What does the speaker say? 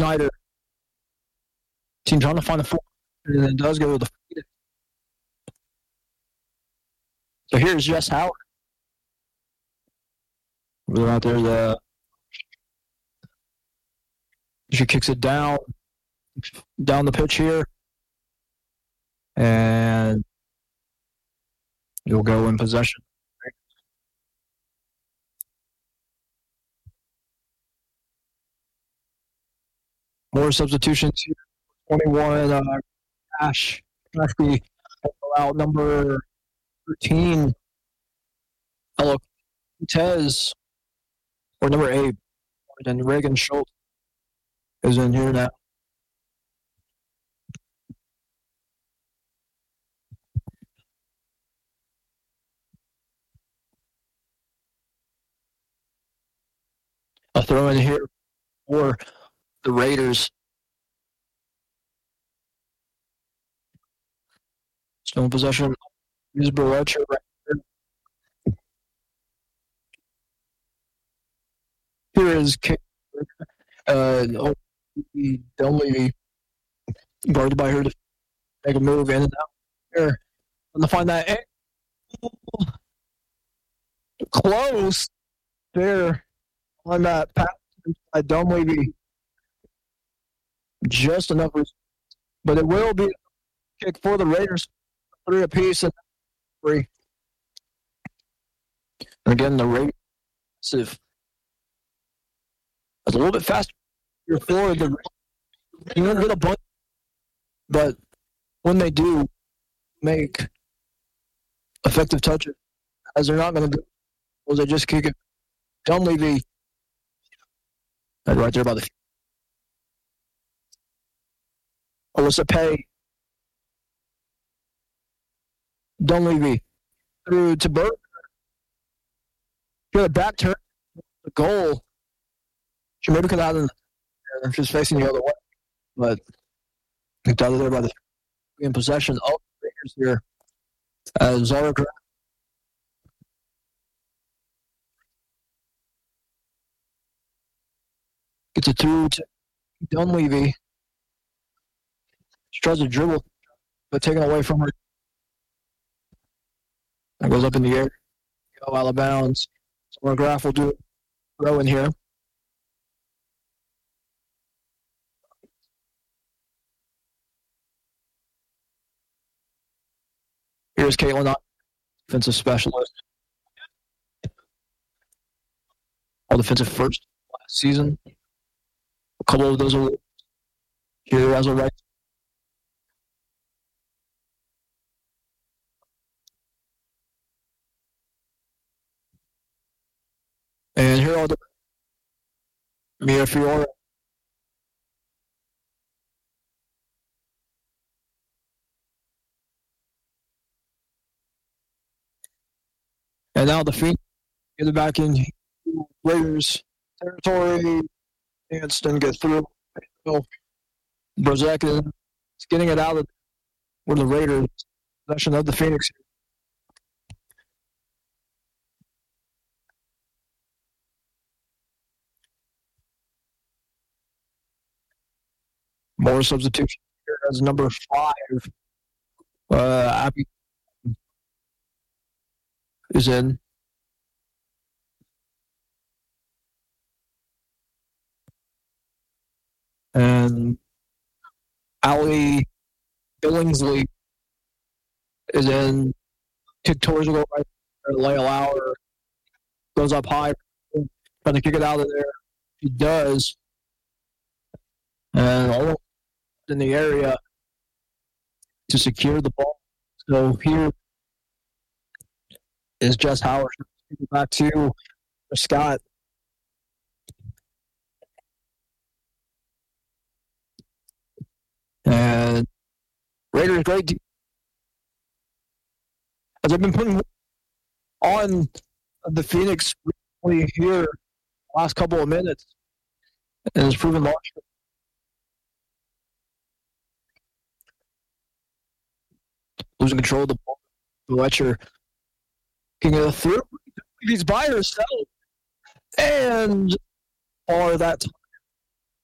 Snyder. Team trying to find the 4, and it does go with the Phoenix. So here's Jess Howard. We're out there. She kicks it down the pitch here. And you'll go in possession. More substitutions here. 21, Ash Ashby out number 13, Ella Cortez, or number 8, and Reagan Schultz is in here now. A throw in here for the Raiders. Still in possession. Here's Barretcher right here. Here is Dunleavy guarded by her to make a move in and out here. And to find that angle. Close there on that pass by Dunleavy. Just enough, but it will be a kick for the Raiders. 3 apiece and 3. And again, the Raiders is a little bit faster here for the. You don't get a bunch, but when they do make effective touches, as they're not going to do, well, they just kick it. Dunleavy, right there by the. Alyssa Pay. Dunleavy through to Burke. Get a back turn. The goal. She maybe could have had it. She's facing the other way. But it's out of there by the in possession of the Raiders here. As Zara gets it through to Dunleavy. She tries to dribble, but taken away from her. That goes up in the air. Go out of bounds. So McGrath will do a throw in here. Here's Caitlin, defensive specialist. All defensive first last season. A couple of those are here as a right. And here are the Mia Fiora. And now the Phoenix get it back in Raiders territory. And didn't get through. Brozak is getting it out of where the Raiders possession of the Phoenix. More substitution here as number 5. Abby is in. And Allie Billingsley is in. Towards the goal right there. Leia Lauer goes up high, trying to kick it out of there. She does. And all in the area to secure the ball. So here is Jess Howard. Back to Scott. And Raiders great. As I've been putting on the Phoenix recently here the last couple of minutes, and it's proven large. Losing control of the ball. Fletcher kicking it through. He's by herself. And for that time.